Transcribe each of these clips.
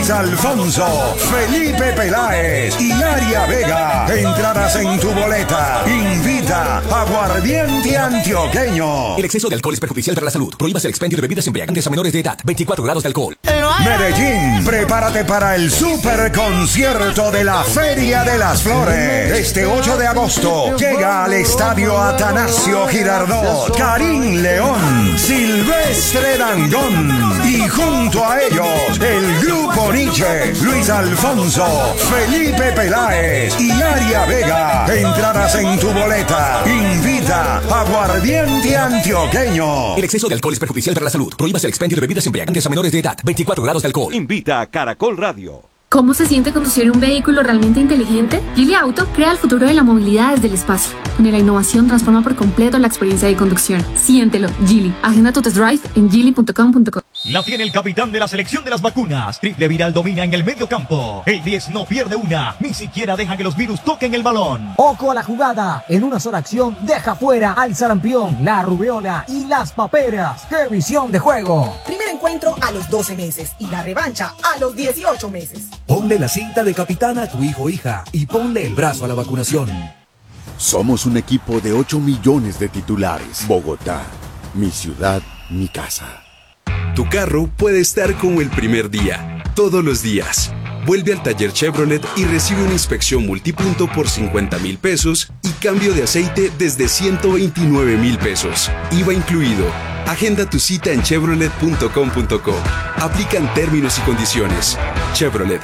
Luis Alfonso, Felipe Peláez y Aria Vega. Entradas en tu boleta. Invita Aguardiente Antioqueño. El exceso de alcohol es perjudicial para la salud. Prohíbas el expendio de bebidas embriagantes a menores de edad. 24 grados de alcohol. Medellín, prepárate para el super concierto de la Feria de las Flores. Este 8 de agosto llega al estadio Atanasio Girardot Karim León, Silvestre Dangond y junto a ellos el Grupo Nietzsche, Luis Alfonso, Felipe Peláez y Aria Vega. Entradas en tu boleta. Invita Aguardiente Antioqueño. El exceso de alcohol es perjudicial para la salud. Prohíbas el expendio de bebidas embriagantes a menores de edad. 24 grados de alcohol. Invita a Caracol Radio. ¿Cómo se siente conducir un vehículo realmente inteligente? Geely Auto crea el futuro de la movilidad desde el espacio, donde la innovación transforma por completo la experiencia de conducción. Siéntelo, Geely. Agenda tu test drive en geely.com.co. La tiene el capitán de la selección de las vacunas. Triple Viral domina en el medio campo. El 10 no pierde una, ni siquiera deja que los virus toquen el balón. Ojo a la jugada. En una sola acción deja fuera al sarampión, la rubiola y las paperas. ¡Qué visión de juego! Primer encuentro a los 12 meses y la revancha a los 18 meses. Ponle la cinta de capitán a tu hijo o hija y ponle el brazo a la vacunación. Somos un equipo de 8 millones de titulares. Bogotá, mi ciudad, mi casa. Tu carro puede estar como el primer día, todos los días. Vuelve al taller Chevrolet y recibe una inspección multipunto por 50,000 pesos y cambio de aceite desde 129,000 pesos. IVA incluido. Agenda tu cita en chevrolet.com.co. Aplican términos y condiciones. Chevrolet.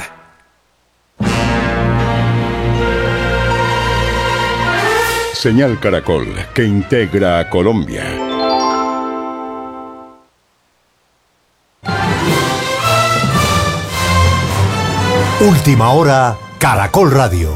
Señal Caracol, que integra a Colombia. Última hora, Caracol Radio.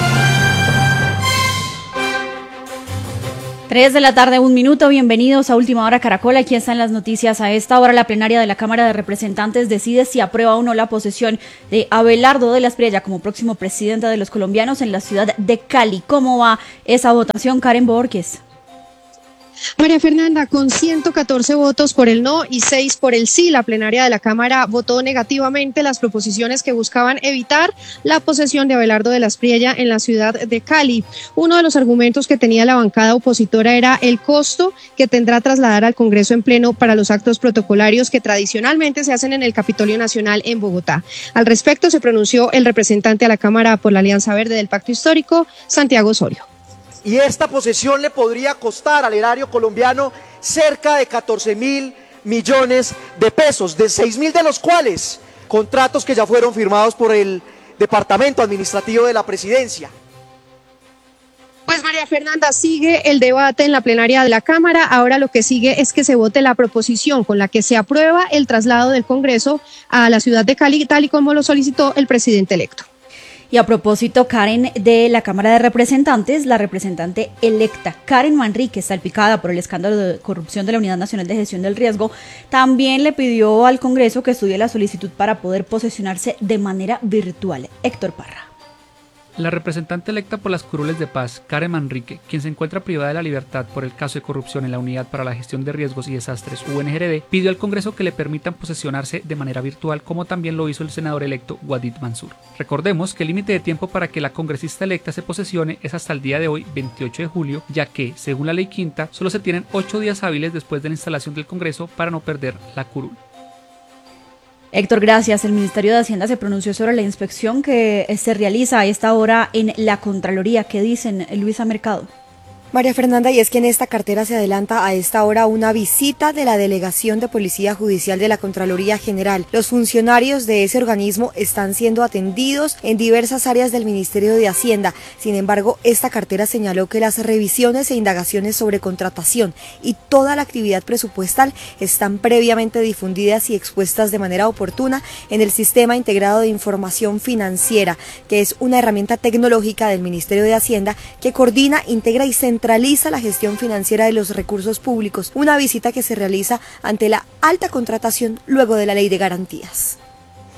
3 de la tarde, 1 minuto. Bienvenidos a Última Hora Caracol. Aquí están las noticias. A esta hora, la plenaria de la Cámara de Representantes decide si aprueba o no la posesión de Abelardo de la Espriella como próximo presidente de los colombianos en la ciudad de Cali. ¿Cómo va esa votación, Karen Borges? María Fernanda, con 114 votos por el no y 6 por el sí, la plenaria de la Cámara votó negativamente las proposiciones que buscaban evitar la posesión de Abelardo de la Espriella en la ciudad de Cali. Uno de los argumentos que tenía la bancada opositora era el costo que tendrá trasladar al Congreso en pleno para los actos protocolarios que tradicionalmente se hacen en el Capitolio Nacional en Bogotá. Al respecto se pronunció el representante a la Cámara por la Alianza Verde del Pacto Histórico, Santiago Osorio. Y esta posesión le podría costar al erario colombiano cerca de 14,000 millones de pesos, de 6,000 de los cuales contratos que ya fueron firmados por el Departamento Administrativo de la Presidencia. Pues María Fernanda, sigue el debate en la plenaria de la Cámara. Ahora lo que sigue es que se vote la proposición con la que se aprueba el traslado del Congreso a la ciudad de Cali, tal y como lo solicitó el presidente electo. Y a propósito, Karen, de la Cámara de Representantes, la representante electa Karen Manríquez, salpicada por el escándalo de corrupción de la Unidad Nacional de Gestión del Riesgo, también le pidió al Congreso que estudie la solicitud para poder posesionarse de manera virtual. Héctor Parra. La representante electa por las Curules de Paz, Karen Manrique, quien se encuentra privada de la libertad por el caso de corrupción en la Unidad para la Gestión de Riesgos y Desastres UNGRD, pidió al Congreso que le permitan posesionarse de manera virtual, como también lo hizo el senador electo Wadid Mansur. Recordemos que el límite de tiempo para que la congresista electa se posesione es hasta el día de hoy, 28 de julio, ya que, según la ley quinta, solo se tienen 8 días hábiles después de la instalación del Congreso para no perder la curul. Héctor, gracias. El Ministerio de Hacienda se pronunció sobre la inspección que se realiza a esta hora en la Contraloría. ¿Qué dicen, Luisa Mercado? María Fernanda, y es que en esta cartera se adelanta a esta hora una visita de la Delegación de Policía Judicial de la Contraloría General. Los funcionarios de ese organismo están siendo atendidos en diversas áreas del Ministerio de Hacienda. Sin embargo, esta cartera señaló que las revisiones e indagaciones sobre contratación y toda la actividad presupuestal están previamente difundidas y expuestas de manera oportuna en el Sistema Integrado de Información Financiera, que es una herramienta tecnológica del Ministerio de Hacienda que coordina, integra y centraliza la gestión financiera de los recursos públicos, una visita que se realiza ante la alta contratación luego de la Ley de Garantías.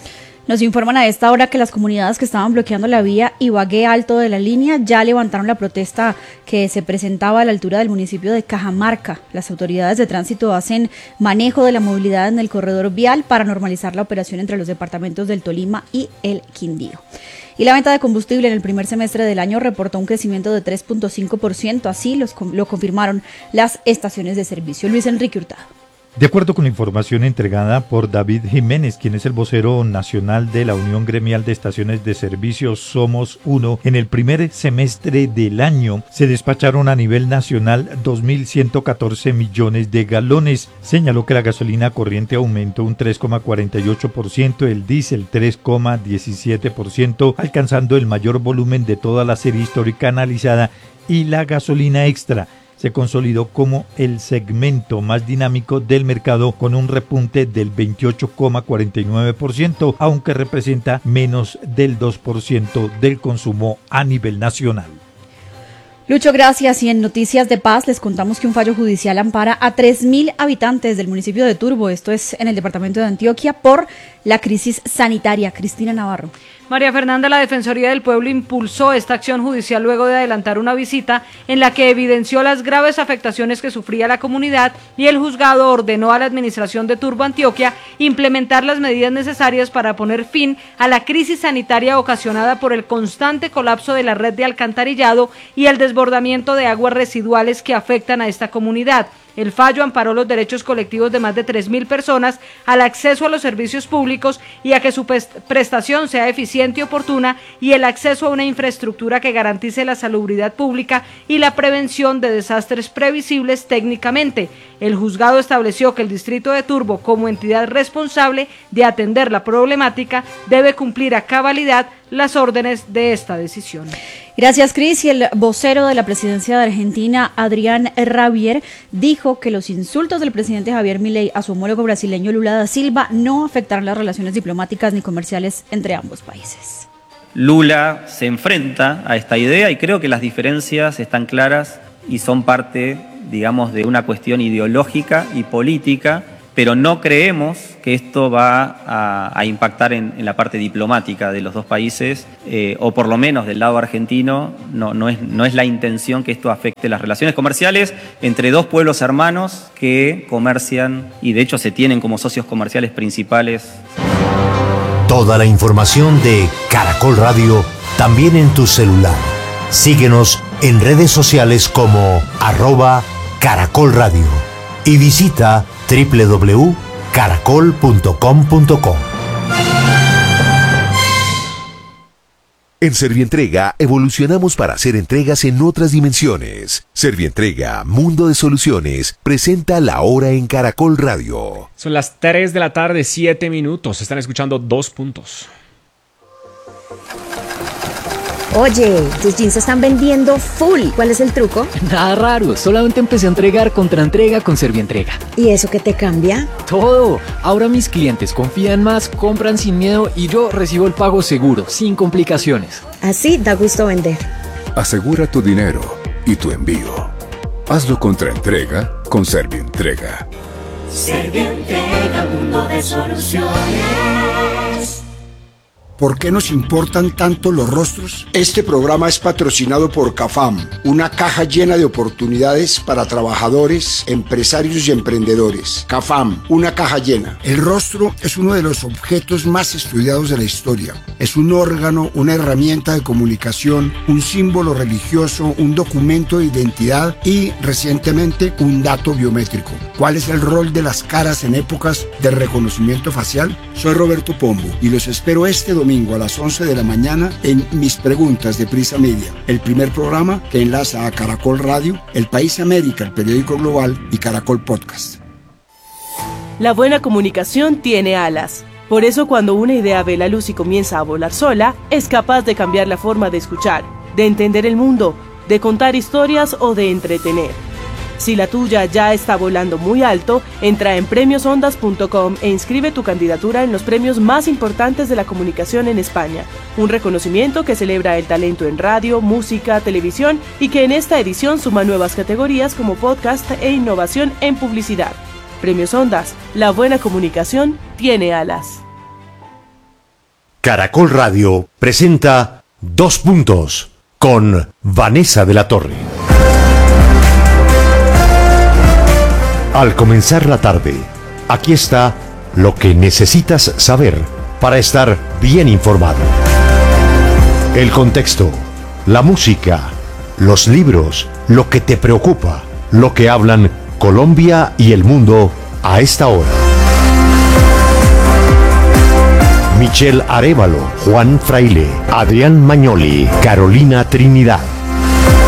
Nos informan a esta hora que las comunidades que estaban bloqueando la vía Ibagué Alto de la línea ya levantaron la protesta que se presentaba a la altura del municipio de Cajamarca. Las autoridades de tránsito hacen manejo de la movilidad en el corredor vial para normalizar la operación entre los departamentos del Tolima y el Quindío. Y la venta de combustible en el primer semestre del año reportó un crecimiento de 3.5%, así lo confirmaron las estaciones de servicio. Luis Enrique Hurtado. De acuerdo con la información entregada por David Jiménez, quien es el vocero nacional de la Unión Gremial de Estaciones de Servicio Somos Uno, en el primer semestre del año se despacharon a nivel nacional 2.114 millones de galones. Señaló que la gasolina corriente aumentó un 3,48%, el diésel 3,17%, alcanzando el mayor volumen de toda la serie histórica analizada, y la gasolina extra se consolidó como el segmento más dinámico del mercado con un repunte del 28,49%, aunque representa menos del 2% del consumo a nivel nacional. Lucho, gracias. Y en Noticias de Paz les contamos que un fallo judicial ampara a 3.000 habitantes del municipio de Turbo, esto es en el departamento de Antioquia, por la crisis sanitaria. Cristina Navarro. María Fernanda, la Defensoría del Pueblo impulsó esta acción judicial luego de adelantar una visita en la que evidenció las graves afectaciones que sufría la comunidad, y el juzgado ordenó a la administración de Turbo Antioquia implementar las medidas necesarias para poner fin a la crisis sanitaria ocasionada por el constante colapso de la red de alcantarillado y el desbordamiento de aguas residuales que afectan a esta comunidad. El fallo amparó los derechos colectivos de más de 3.000 personas al acceso a los servicios públicos y a que su prestación sea eficiente y oportuna, y el acceso a una infraestructura que garantice la salubridad pública y la prevención de desastres previsibles técnicamente. El juzgado estableció que el distrito de Turbo, como entidad responsable de atender la problemática, debe cumplir a cabalidad las órdenes de esta decisión. Gracias, Cris. Y el vocero de la presidencia de Argentina, Adrián Rabier, dijo que los insultos del presidente Javier Milei a su homólogo brasileño Lula da Silva no afectarán las relaciones diplomáticas ni comerciales entre ambos países. Lula se enfrenta a esta idea y creo que las diferencias están claras y son parte, digamos, de una cuestión ideológica y política, pero no creemos que esto va a impactar en la parte diplomática de los dos países, o por lo menos del lado argentino, no es la intención que esto afecte las relaciones comerciales entre dos pueblos hermanos que comercian y de hecho se tienen como socios comerciales principales. Toda la información de Caracol Radio también en tu celular. Síguenos en redes sociales como @Caracol Radio y visita www.caracol.com.co. En Servientrega evolucionamos para hacer entregas en otras dimensiones. Servientrega, Mundo de Soluciones, presenta La Hora en Caracol Radio. Son las 3 de la tarde, 7 minutos. Están escuchando 2 puntos. Oye, tus jeans se están vendiendo full. ¿Cuál es el truco? Nada raro, solamente empecé a entregar contraentrega con Servientrega. ¿Y eso qué te cambia? Todo. Ahora mis clientes confían más, compran sin miedo y yo recibo el pago seguro, sin complicaciones. Así da gusto vender. Asegura tu dinero y tu envío. Hazlo contraentrega con Servientrega. Servientrega, mundo de soluciones. ¿Por qué nos importan tanto los rostros? Este programa es patrocinado por CAFAM, una caja llena de oportunidades para trabajadores, empresarios y emprendedores. CAFAM, una caja llena. El rostro es uno de los objetos más estudiados de la historia. Es un órgano, una herramienta de comunicación, un símbolo religioso, un documento de identidad y, recientemente, un dato biométrico. ¿Cuál es el rol de las caras en épocas de reconocimiento facial? Soy Roberto Pombo y los espero este domingo a las 11 de la mañana en Mis Preguntas de Prisa Media, el primer programa que enlaza a Caracol Radio, El País América, el periódico global, y Caracol Podcast. La buena comunicación tiene alas. Por eso cuando una idea ve la luz y comienza a volar sola, es capaz de cambiar la forma de escuchar, de entender el mundo, de contar historias o de entretener. Si la tuya ya está volando muy alto, entra en premiosondas.com e inscribe tu candidatura en los premios más importantes de la comunicación en España. Un reconocimiento que celebra el talento en radio, música, televisión y que en esta edición suma nuevas categorías como podcast e innovación en publicidad. Premios Ondas, la buena comunicación tiene alas. Caracol Radio presenta Dos Puntos con Vanessa de la Torre. Al comenzar la tarde, aquí está lo que necesitas saber para estar bien informado. El contexto, la música, los libros, lo que te preocupa, lo que hablan Colombia y el mundo a esta hora. Michelle Arévalo, Juan Fraile, Adrián Magnoli, Carolina Trinidad.